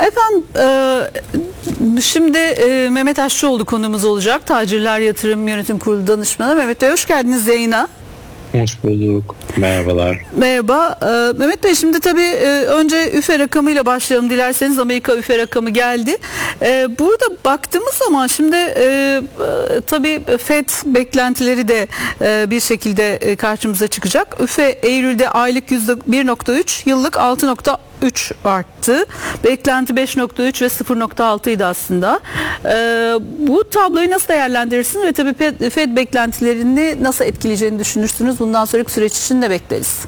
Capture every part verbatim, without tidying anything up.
Efendim e, şimdi e, Mehmet Aşçıoğlu konumuz olacak. Tacirler Yatırım Yönetim Kurulu Danışmanı. Mehmet Bey hoş geldiniz yayına. Hoş bulduk. Merhabalar. Merhaba. Ee, Mehmet Bey şimdi tabii e, önce üfe rakamıyla başlayalım dilerseniz. Amerika üfe rakamı geldi. Ee, burada baktığımız zaman şimdi e, e, tabii Fed beklentileri de e, bir şekilde e, karşımıza çıkacak. Üfe Eylül'de aylık yüzde bir nokta üç, yıllık altı nokta üç arttı. Beklenti beş nokta üç ve sıfır nokta altı idi aslında. Ee, bu tabloyu nasıl değerlendirirsiniz ve tabii Fed beklentilerini nasıl etkileyeceğini düşünürsünüz? Bundan sonraki süreç için de bekleriz.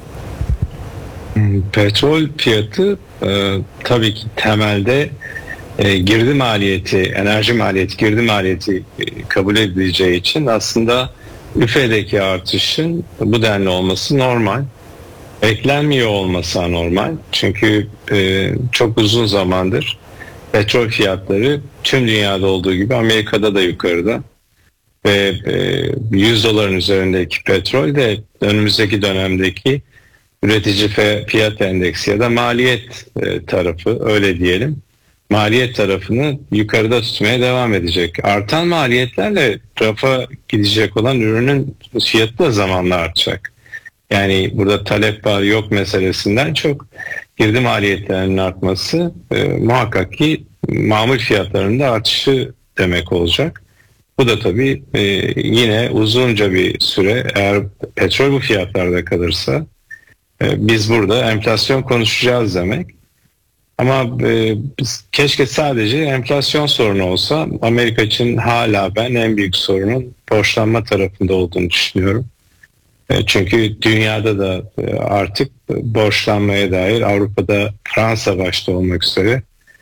Petrol fiyatı e, tabii ki temelde e, girdi maliyeti, enerji maliyeti, girdi maliyeti e, kabul edileceği için aslında üfedeki artışın bu denli olması normal. Beklenmiyor olması anormal. Çünkü e, çok uzun zamandır petrol fiyatları tüm dünyada olduğu gibi Amerika'da da yukarıda. Ve e, yüz doların üzerindeki petrol de önümüzdeki dönemdeki üretici fiyat endeksi ya da maliyet e, tarafı öyle diyelim. Maliyet tarafını yukarıda tutmaya devam edecek. Artan maliyetlerle rafa gidecek olan ürünün fiyatı da zamanla artacak. Yani burada talep var yok meselesinden çok girdi maliyetlerinin artması e, muhakkak ki mamul fiyatlarında artışı demek olacak. Bu da tabii e, yine uzunca bir süre eğer petrol bu fiyatlarda kalırsa e, biz burada enflasyon konuşacağız demek. Ama e, biz, keşke sadece enflasyon sorunu olsa. Amerika için hala ben en büyük sorunun borçlanma tarafında olduğunu düşünüyorum. Çünkü dünyada da artık borçlanmaya dair Avrupa'da Fransa başta olmak üzere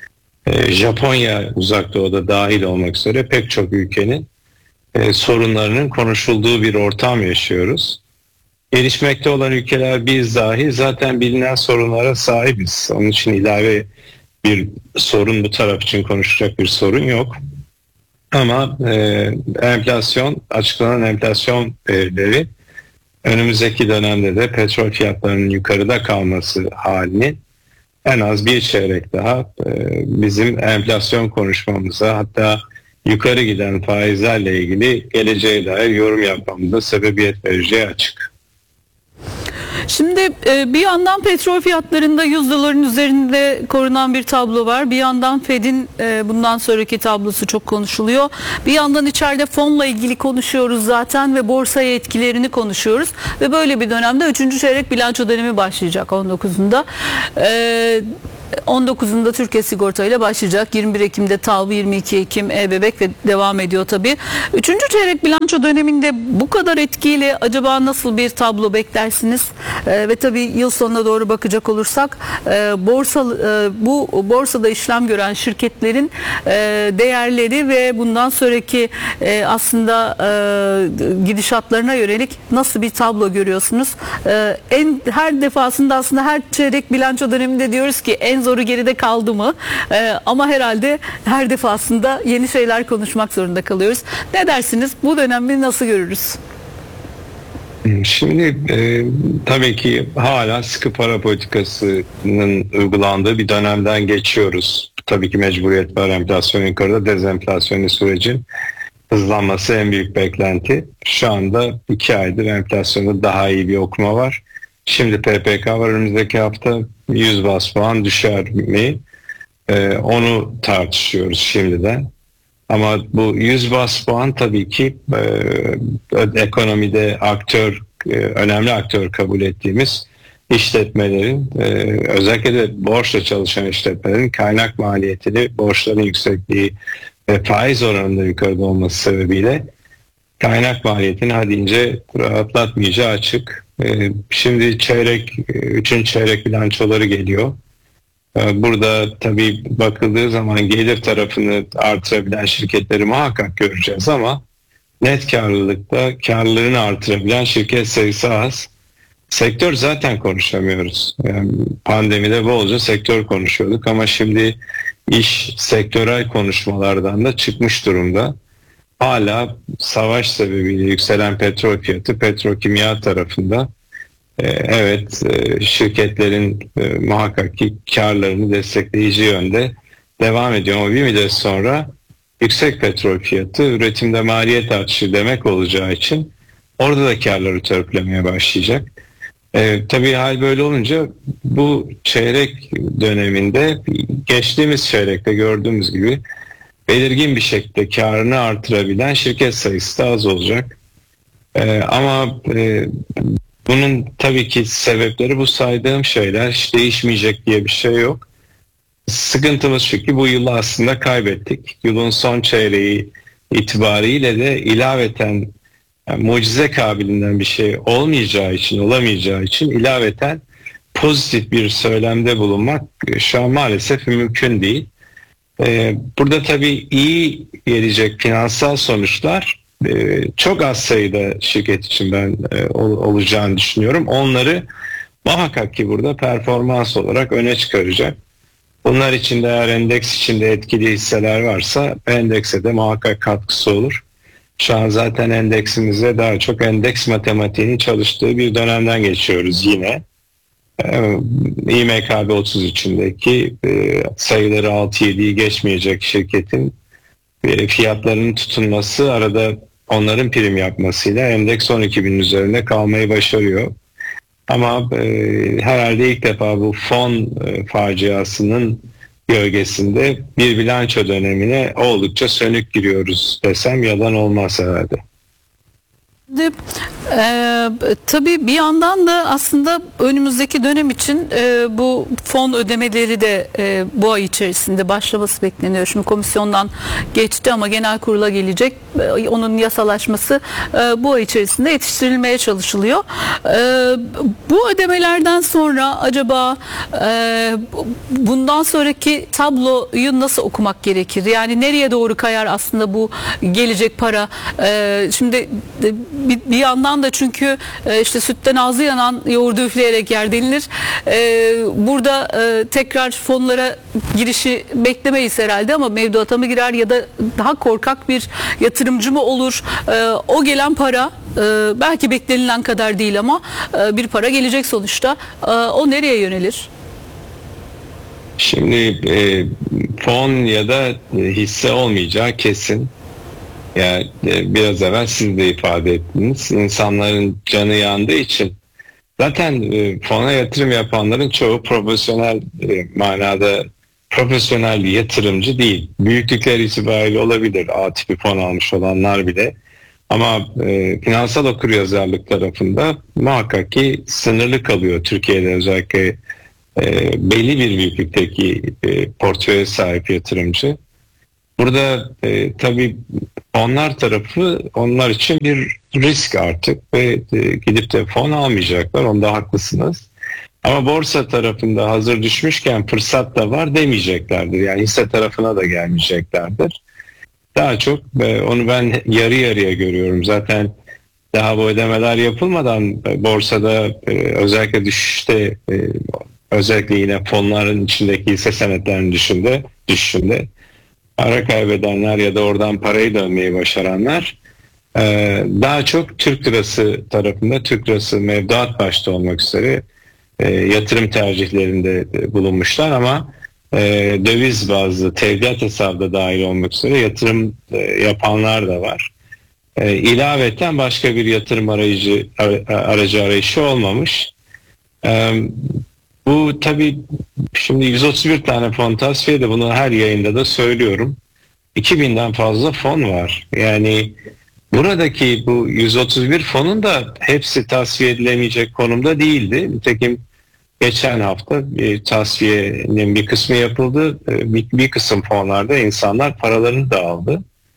Japonya uzak doğuda dahil olmak üzere pek çok ülkenin sorunlarının konuşulduğu bir ortam yaşıyoruz. Gelişmekte olan ülkeler biz dahi zaten bilinen sorunlara sahibiz. Onun için ilave bir sorun bu taraf için konuşacak bir sorun yok. Ama enflasyon, açıklanan enflasyon verileri önümüzdeki dönemde de petrol fiyatlarının yukarıda kalması halini en az bir çeyrek daha e, bizim enflasyon konuşmamıza hatta yukarı giden faizlerle ilgili geleceğe dair yorum yapmamıza sebebiyet vereceği açık. Şimdi bir yandan petrol fiyatlarında yüz doların üzerinde korunan bir tablo var. Bir yandan Fed'in bundan sonraki tablosu çok konuşuluyor. Bir yandan içeride fonla ilgili konuşuyoruz zaten ve borsaya etkilerini konuşuyoruz. Ve böyle bir dönemde üçüncü çeyrek bilanço dönemi başlayacak on dokuzunda. Ee, on dokuzunda Türkiye Sigorta ile başlayacak. yirmi bir Ekim'de TAV, yirmi iki Ekim E-Bebek ve devam ediyor tabii. Üçüncü çeyrek bilanço döneminde bu kadar etkiyle acaba nasıl bir tablo beklersiniz? Ee, ve tabii yıl sonuna doğru bakacak olursak e, borsa e, bu borsada işlem gören şirketlerin e, değerleri ve bundan sonraki e, aslında e, gidişatlarına yönelik nasıl bir tablo görüyorsunuz? E, en her defasında aslında her çeyrek bilanço döneminde diyoruz ki en zoru geride kaldı mı? Ee, ama herhalde her defasında yeni şeyler konuşmak zorunda kalıyoruz. Ne dersiniz? Bu dönemi nasıl görürüz? Şimdi e, tabii ki hala sıkı para politikasının uygulandığı bir dönemden geçiyoruz. Tabii ki mecburiyet var, enflasyon yukarıda, dezenflasyonist sürecin hızlanması en büyük beklenti. Şu anda iki aydır enflasyonda daha iyi bir okuma var. Şimdi P P K var önümüzdeki hafta yüz bas puan düşer mi? Ee, onu tartışıyoruz şimdiden. Ama bu yüz bas puan tabii ki e, ekonomide aktör, e, önemli aktör kabul ettiğimiz işletmelerin, e, özellikle de borçla çalışan işletmelerin kaynak maliyetini, borçların yüksekliği ve faiz oranında yukarıda olması sebebiyle kaynak maliyetini hadi ince rahatlatmayacağı açık. Şimdi çeyrek, üçüncü çeyrek bilançoları geliyor. Burada tabii bakıldığı zaman gelir tarafını artırabilen şirketleri muhakkak göreceğiz ama net karlılıkta karlılığını artırabilen şirket sayısı az. Sektör zaten konuşamıyoruz. Yani pandemide bolca sektör konuşuyorduk ama şimdi iş sektörel konuşmalardan da çıkmış durumda. Hala savaş sebebiyle yükselen petrol fiyatı petrokimya tarafında e, evet e, şirketlerin e, muhakkak ki karlarını destekleyici yönde devam ediyor ama bir müddet sonra yüksek petrol fiyatı üretimde maliyet artışı demek olacağı için orada da karları törpülemeye başlayacak. Ee, tabii hal böyle olunca bu çeyrek döneminde geçtiğimiz çeyrekte gördüğümüz gibi belirgin bir şekilde karını artırabilen şirket sayısı da az olacak. Ee, ama e, bunun tabii ki sebepleri bu saydığım şeyler, hiç değişmeyecek diye bir şey yok. Sıkıntımız şu ki bu yılı aslında kaybettik. Yılın son çeyreği itibariyle de ilaveten yani mucize kabiliğinden bir şey olmayacağı için, olamayacağı için ilaveten pozitif bir söylemde bulunmak şu an maalesef mümkün değil. Ee, burada tabii iyi gelecek finansal sonuçlar e, çok az sayıda şirket için ben e, ol, olacağını düşünüyorum. Onları muhakkak ki burada performans olarak öne çıkaracak. Bunlar içinde eğer endeks içinde etkili hisseler varsa endekse de muhakkak katkısı olur. Şu an zaten endeksimizde daha çok endeks matematiğinin çalıştığı bir dönemden geçiyoruz yine. İ M K B otuz içindeki sayıları altı yediyi geçmeyecek şirketin fiyatlarının tutunması arada onların prim yapmasıyla endeks on iki binin üzerinde kalmayı başarıyor. Ama e, herhalde ilk defa bu fon e, faciasının gölgesinde bir bilanço dönemine oldukça sönük giriyoruz desem yalan olmaz herhalde. Ee, tabii bir yandan da aslında önümüzdeki dönem için e, bu fon ödemeleri de e, bu ay içerisinde başlaması bekleniyor. Şimdi komisyondan geçti ama genel kurula gelecek. E, onun yasalaşması e, bu ay içerisinde yetiştirilmeye çalışılıyor. E, bu ödemelerden sonra acaba e, bundan sonraki tabloyu nasıl okumak gerekir? Yani nereye doğru kayar aslında bu gelecek para? E, şimdi bir, bir yandan da çünkü e, işte sütten ağzı yanan yoğurdu üfleyerek yer denilir. E, burada e, tekrar fonlara girişi beklemeyiz herhalde ama mevduata mı girer ya da daha korkak bir yatırımcı mı olur? E, o gelen para e, belki beklenilen kadar değil ama e, bir para gelecek sonuçta. E, o nereye yönelir? Şimdi e, fon ya da hisse olmayacağı kesin. Yani biraz evvel siz de ifade ettiniz. İnsanların canı yandığı için zaten e, fona yatırım yapanların çoğu profesyonel e, manada profesyonel bir yatırımcı değil. Büyüklükler itibariyle olabilir. A tipi fon almış olanlar bile. Ama e, finansal okuryazarlık tarafında muhakkak ki sınırlı kalıyor Türkiye'de özellikle e, belli bir büyüklükteki e, portföye sahip yatırımcı. Burada e, tabii onlar tarafı onlar için bir risk artık ve e, gidip de fon almayacaklar. Onda haklısınız. Ama borsa tarafında hazır düşmüşken fırsat da var demeyeceklerdir. Yani hisse tarafına da gelmeyeceklerdir. Daha çok e, onu ben yarı yarıya görüyorum. Zaten daha bu ödemeler yapılmadan e, borsada e, özellikle düşüşte e, özellikle yine fonların içindeki hisse senetlerinin düşüşünde düşüşünde para kaybedenler ya da oradan parayı dönmeyi başaranlar e, daha çok Türk lirası tarafında Türk lirası mevduat başta olmak üzere e, yatırım tercihlerinde bulunmuşlar ama e, döviz bazlı tevdiat hesabı da dahil olmak üzere yatırım e, yapanlar da var. E, ilaveten başka bir yatırım arayıcı aracı arayışı olmamış. E, Bu tabii şimdi yüz otuz bir tane fon tasfiye de bunu her yayında da söylüyorum. iki binden fazla fon var. Yani buradaki bu yüz otuz bir fonun da hepsi tasfiye edilemeyecek konumda değildi. Nitekim geçen hafta bir tasfiyenin bir kısmı yapıldı. Bir, bir kısım fonlarda insanlar paralarını da aldı.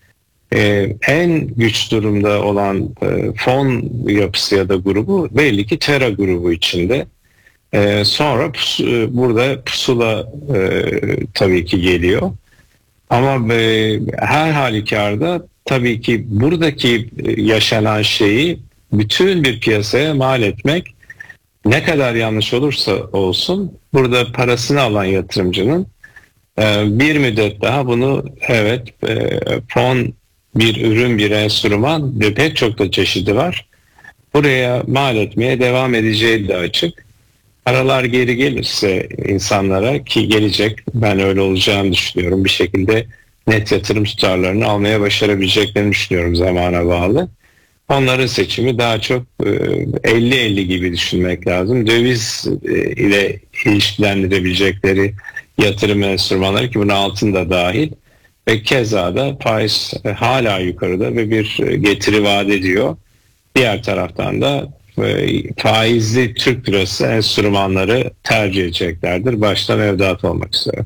Ee, en güç durumda olan e, fon yapısı ya da grubu belli ki Terra grubu içinde. Ee, sonra pus, burada pusula e, tabii ki geliyor. Ama e, her halükarda tabii ki buradaki e, yaşanan şeyi bütün bir piyasaya mal etmek ne kadar yanlış olursa olsun burada parasını alan yatırımcının e, bir müddet daha bunu evet e, fon bir ürün bir enstrüman ve pek çok da çeşidi var. Buraya mal etmeye devam edeceği de açık. paralar geri gelirse insanlara, ki gelecek, ben öyle olacağını düşünüyorum, bir şekilde net yatırım tutarlarını almaya başarabileceklerini düşünüyorum zamana bağlı. Onların seçimi daha çok elli elli gibi düşünmek lazım. Döviz ile ilişkilendirebilecekleri yatırım enstrümanları, ki buna altın da dahil, ve keza da faiz hala yukarıda ve bir getiri vaat ediyor. Diğer taraftan da faizli Türk lirası enstrümanları tercih edeceklerdir, başta mevduat olmak üzere.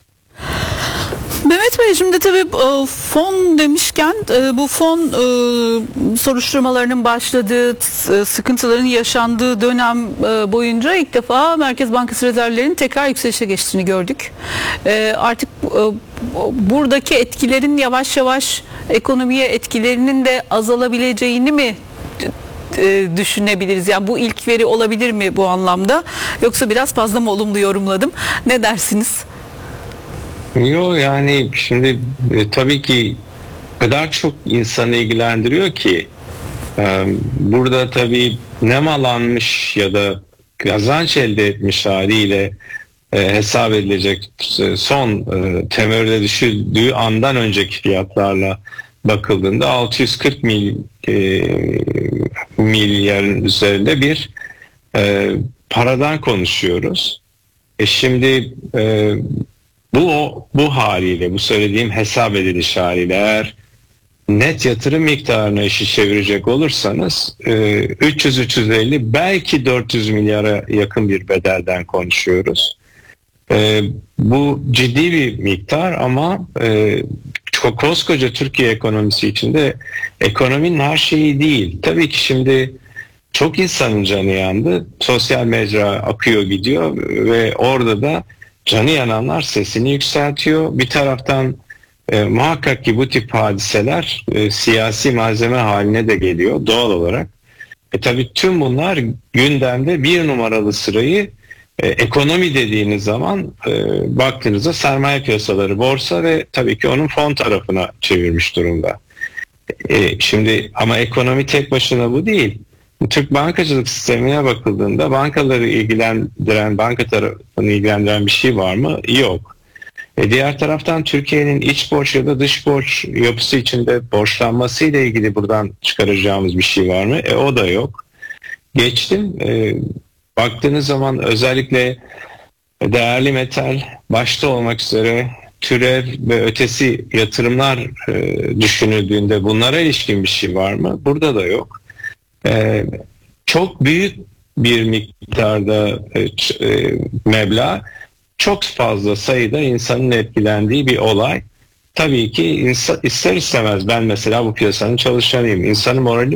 Mehmet Bey, şimdi tabii fon demişken bu fon soruşturmalarının başladığı, sıkıntıların yaşandığı dönem boyunca ilk defa Merkez Bankası rezervlerinin tekrar yükselişe geçtiğini gördük. Artık buradaki etkilerin yavaş yavaş ekonomiye etkilerinin de azalabileceğini mi düşünebiliriz? Yani bu ilk veri olabilir mi bu anlamda? Yoksa biraz fazla mı olumlu yorumladım? Ne dersiniz? Yok, yani şimdi e, tabii ki kadar çok insanı ilgilendiriyor ki e, burada tabii nemalanmış ya da kazanç elde etmiş haliyle e, hesap edilecek son e, temelde düşürdüğü andan önceki fiyatlarla bakıldığında altı yüz kırk mil, e, milyarın üzerinde bir e, paradan konuşuyoruz. E şimdi e, Bu o, bu haliyle, bu söylediğim hesap ediliş haliyle, eğer net yatırım miktarına işi çevirecek olursanız üç yüz üç yüz elli belki dört yüz milyara yakın bir bedelden konuşuyoruz. Bu ciddi bir miktar ama çok koskoca Türkiye ekonomisi içinde ekonominin her şeyi değil. Tabii ki şimdi çok insanın canı yandı. Sosyal mecra akıyor gidiyor ve orada da canı yananlar sesini yükseltiyor. Bir taraftan e, muhakkak ki bu tip hadiseler e, siyasi malzeme haline de geliyor doğal olarak. E tabii tüm bunlar gündemde bir numaralı sırayı e, ekonomi dediğiniz zaman e, baktığınızda sermaye piyasaları, borsa ve tabii ki onun fon tarafına çevirmiş durumda. E, şimdi ama ekonomi tek başına bu değil. Türk bankacılık sistemine bakıldığında bankaları ilgilendiren, banka tarafını ilgilendiren bir şey var mı? Yok. E diğer taraftan Türkiye'nin iç borç ya da dış borç yapısı içinde borçlanması ile ilgili buradan çıkaracağımız bir şey var mı? E o da yok. Geçtim. E, baktığınız zaman özellikle değerli metal başta olmak üzere türev ve ötesi yatırımlar e, düşünüldüğünde bunlara ilişkin bir şey var mı? Burada da yok. Ee, çok büyük bir miktarda e, e, meblağ, çok fazla sayıda insanın etkilendiği bir olay. Tabii ki insan, ister istemez, ben mesela bu piyasanın çalışanıyım. İnsanın morali